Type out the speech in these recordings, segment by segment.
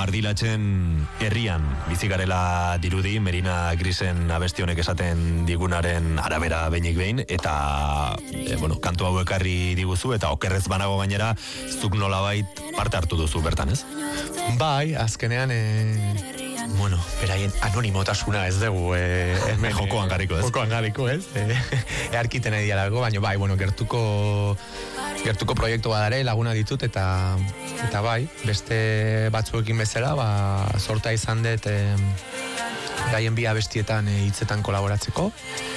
Ardilatzen herrian bizigarela dirudi, Merina Grisen abesti honek esaten digunaren arabera behinik behin, eta kantu hau ekarri diguzu, eta okerrez banago gainera, zuk nolabait parte hartu duzu bertan, ez? Bai, azkenean, beraien anonimotasuna ez dugu, hemen... Jokoan garriko, ez? Jokoan garriko, ez? Earkiten nahi dialago, baina bai, gertuko proiektu badare laguna ditut, eta bai, beste batzuekin bezala, sorta izan dut gaien bi abestietan hitzetan kolaboratzeko.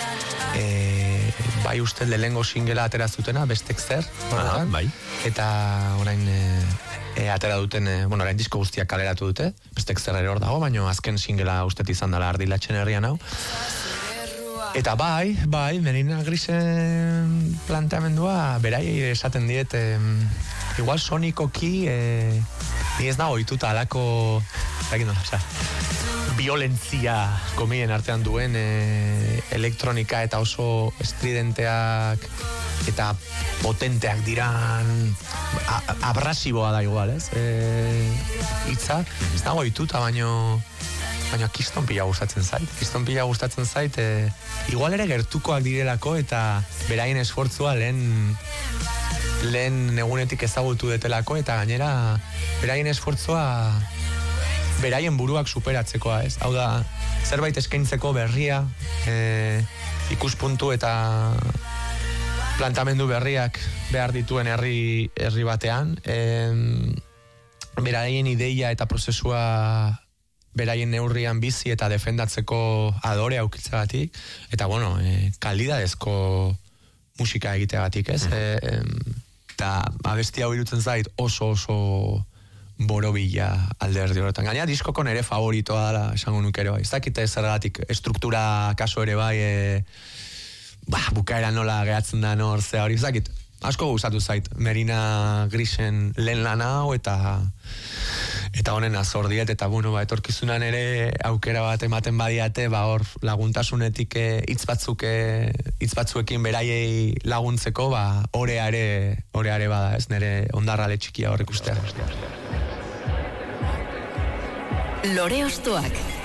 Bai uste lehengo singela atera zutena, bestek zer, bai. Eta orain atera duten, orain disko guztiak kaleratu dute, bestek zer ere hor dago, baina azken singela ustet izan dela Ardilatzen herrian hau. Eta bai, Merina Grisen planteamendua, berai esaten diet, igual sonikoki, ni ez nago ituta alako, violentzia komien artean duen elektronika eta oso estridenteak eta potenteak diran abrasiboa da igual, ez? Itza, ez nago ituta, baina kiston pila gustatzen zait, igual ere gertukoak direlako eta beraien esfortzua lehen egunetik ezagutu detelako, eta gainera beraien esfortzua beraien buruak superatzekoa, ez? Hau da, zerbait eskaintzeko berria, ikuspuntu eta plantamendu berriak behar dituen herri batean, beraien ideia eta prozesua beraien neurrian bizi eta defendatzeko adore aukitzagatik, eta kalidadezko musika egiteagatik, ez? Eta abesti hau irutzen zait oso borobila alderdi horretan. Gaina diskoko nere favoritoa dela, esango nuke ere bai. Ez dakite zergatik estruktura kaso ere bai, bukaera nola gehatzen da zea hori, ez dakit. Asko gustatu zait, Merina Grisen lehen lan hau, eta honen azordiet, eta etorkizunan ere aukera bat ematen badiate, hor laguntasunetik hitz batzuekin beraiei laguntzeko, orea ere bada, ez nire ondarrale txikia horrek ustea. Lore Ostoak